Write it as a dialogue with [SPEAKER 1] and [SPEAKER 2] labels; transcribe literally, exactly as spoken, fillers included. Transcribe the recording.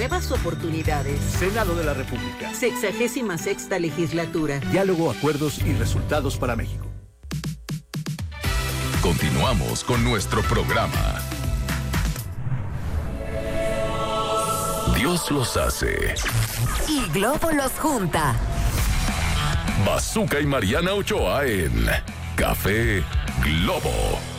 [SPEAKER 1] nuevas oportunidades.
[SPEAKER 2] Senado de la República.
[SPEAKER 1] Sexagésima sexta legislatura.
[SPEAKER 2] Diálogo, acuerdos y resultados para México.
[SPEAKER 3] Continuamos con nuestro programa. Dios los hace.
[SPEAKER 4] Y Globo los junta.
[SPEAKER 3] Bazooka y Mariana Ochoa en Café Globo.